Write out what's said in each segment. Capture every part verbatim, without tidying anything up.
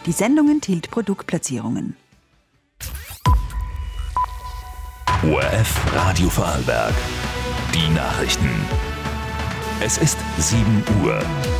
Die Sendung enthielt Produktplatzierungen. O R F Radio Vorarlberg. Die Nachrichten. Es ist sieben Uhr.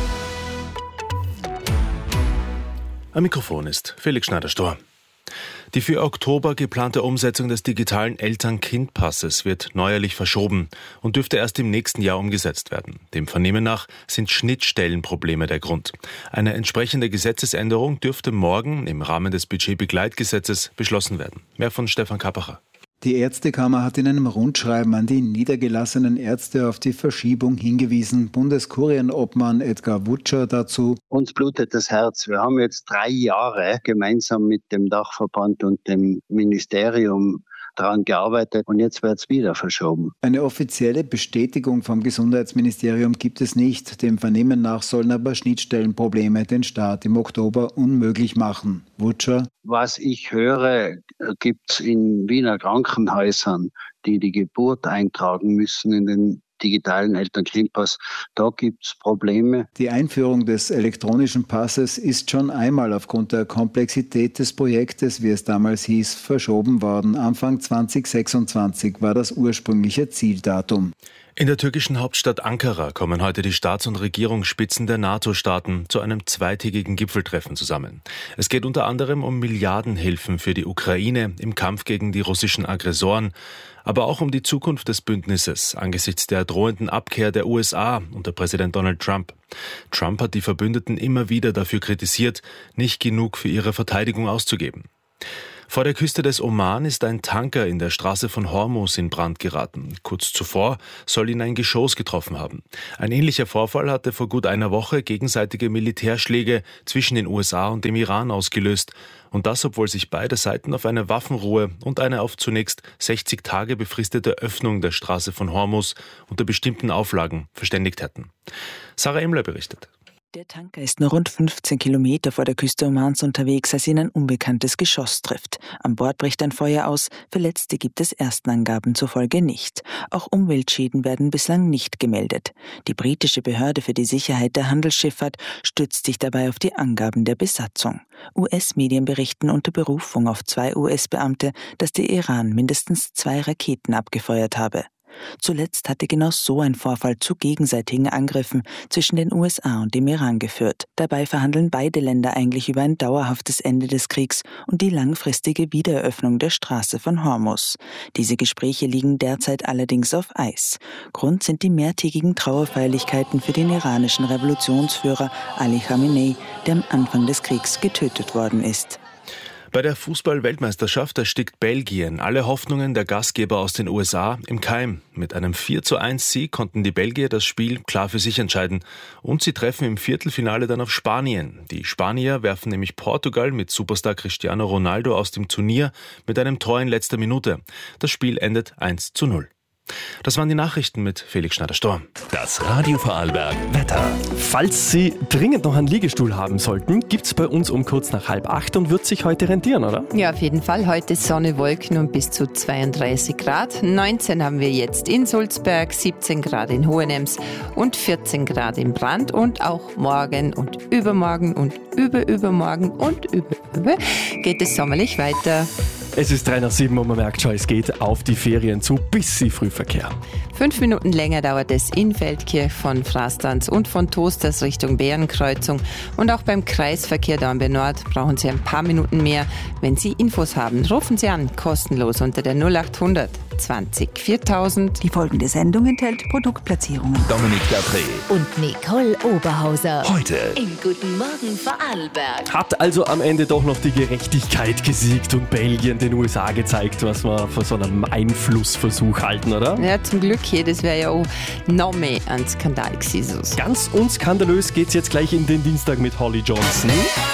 Am Mikrofon ist Felix Schneider-Stor. Die für Oktober geplante Umsetzung des digitalen Eltern-Kind-Passes wird neuerlich verschoben und dürfte erst im nächsten Jahr umgesetzt werden. Dem Vernehmen nach sind Schnittstellenprobleme der Grund. Eine entsprechende Gesetzesänderung dürfte morgen im Rahmen des Budgetbegleitgesetzes beschlossen werden. Mehr von Stefan Kappacher. Die Ärztekammer hat in einem Rundschreiben an die niedergelassenen Ärzte auf die Verschiebung hingewiesen. Bundeskurienobmann Edgar Wutscher dazu: Uns blutet das Herz. Wir haben jetzt drei Jahre gemeinsam mit dem Dachverband und dem Ministerium daran gearbeitet und jetzt wird es wieder verschoben. Eine offizielle Bestätigung vom Gesundheitsministerium gibt es nicht. Dem Vernehmen nach sollen aber Schnittstellenprobleme den Start im Oktober unmöglich machen. Wutscher: Was ich höre, gibt es in Wiener Krankenhäusern, die die Geburt eintragen müssen in den digitalen Eltern-Kind-Pass. Da gibt es Probleme. Die Einführung des elektronischen Passes ist schon einmal aufgrund der Komplexität des Projektes, wie es damals hieß, verschoben worden. Anfang zwanzig sechsundzwanzig war das ursprüngliche Zieldatum. In der türkischen Hauptstadt Ankara kommen heute die Staats- und Regierungsspitzen der NATO-Staaten zu einem zweitägigen Gipfeltreffen zusammen. Es geht unter anderem um Milliardenhilfen für die Ukraine im Kampf gegen die russischen Aggressoren, aber auch um die Zukunft des Bündnisses angesichts der drohenden Abkehr der U S A unter Präsident Donald Trump. Trump hat die Verbündeten immer wieder dafür kritisiert, nicht genug für ihre Verteidigung auszugeben. Vor der Küste des Oman ist ein Tanker in der Straße von Hormuz in Brand geraten. Kurz zuvor soll ihn ein Geschoss getroffen haben. Ein ähnlicher Vorfall hatte vor gut einer Woche gegenseitige Militärschläge zwischen den U S A und dem Iran ausgelöst. Und das, obwohl sich beide Seiten auf eine Waffenruhe und eine auf zunächst sechzig Tage befristete Öffnung der Straße von Hormuz unter bestimmten Auflagen verständigt hätten. Sarah Emler berichtet. Der Tanker ist nur rund fünfzehn Kilometer vor der Küste Omans unterwegs, als ihn ein unbekanntes Geschoss trifft. An Bord bricht ein Feuer aus, Verletzte gibt es ersten Angaben zufolge nicht. Auch Umweltschäden werden bislang nicht gemeldet. Die britische Behörde für die Sicherheit der Handelsschifffahrt stützt sich dabei auf die Angaben der Besatzung. U S-Medien berichten unter Berufung auf zwei U S-Beamte, dass der Iran mindestens zwei Raketen abgefeuert habe. Zuletzt hatte genau so ein Vorfall zu gegenseitigen Angriffen zwischen den U S A und dem Iran geführt. Dabei verhandeln beide Länder eigentlich über ein dauerhaftes Ende des Kriegs und die langfristige Wiedereröffnung der Straße von Hormuz. Diese Gespräche liegen derzeit allerdings auf Eis. Grund sind die mehrtägigen Trauerfeierlichkeiten für den iranischen Revolutionsführer Ali Khamenei, der am Anfang des Kriegs getötet worden ist. Bei der Fußball-Weltmeisterschaft erstickt Belgien alle Hoffnungen der Gastgeber aus den U S A im Keim. Mit einem vier zu eins Sieg konnten die Belgier das Spiel klar für sich entscheiden. Und sie treffen im Viertelfinale dann auf Spanien. Die Spanier werfen nämlich Portugal mit Superstar Cristiano Ronaldo aus dem Turnier mit einem Tor in letzter Minute. Das Spiel endet eins zu null. Das waren die Nachrichten mit Felix Schneider-Stor. Das Radio Vorarlberg Wetter. Falls Sie dringend noch einen Liegestuhl haben sollten, gibt's bei uns um kurz nach halb acht und wird sich heute rentieren, oder? Ja, auf jeden Fall. Heute Sonne, Wolken und bis zu zweiunddreißig Grad. neunzehn haben wir jetzt in Sulzberg, siebzehn Grad in Hohenems und vierzehn Grad in Brand. Und auch morgen und übermorgen und überübermorgen und über, über geht es sommerlich weiter. Es ist drei nach sieben und man merkt schon, es geht auf die Ferien zu, bis sie Frühverkehr. Fünf Minuten länger dauert es in Feldkirch von Frastanz und von Toasters Richtung Bärenkreuzung. Und auch beim Kreisverkehr Dornbirn Nord brauchen Sie ein paar Minuten mehr. Wenn Sie Infos haben, rufen Sie an, kostenlos unter der null acht hundert zwanzig viertausend. Die folgende Sendung enthält Produktplatzierungen. Dominik Dapré und Nicole Oberhauser. Heute im Guten Morgen Vorarlberg. Hat also am Ende doch noch die Gerechtigkeit gesiegt und Belgien den U S A gezeigt, was wir von so einem Einflussversuch halten, oder? Ja, zum Glück hier, das wäre ja auch noch mehr ein Skandal gewesen. Ganz unskandalös geht's jetzt gleich in den Dienstag mit Holly Johnson.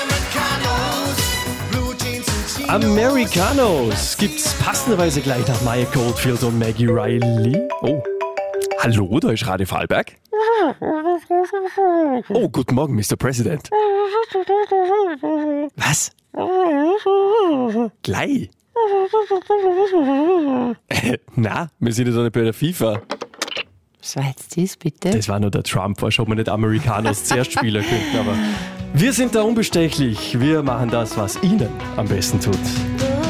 Americanos gibt's passenderweise gleich nach Maya Goldfield und Maggie Riley. Oh, hallo, da ist Radio Vorarlberg. Oh, guten Morgen, Mister President. Was? Gleich? Äh, na, wir sind ja doch nicht bei der FIFA. Was war jetzt das, bitte? Das war nur der Trump, was ob wir nicht Americanos zuerst spielen könnten, aber Wir sind da unbestechlich. Wir machen das, was Ihnen am besten tut.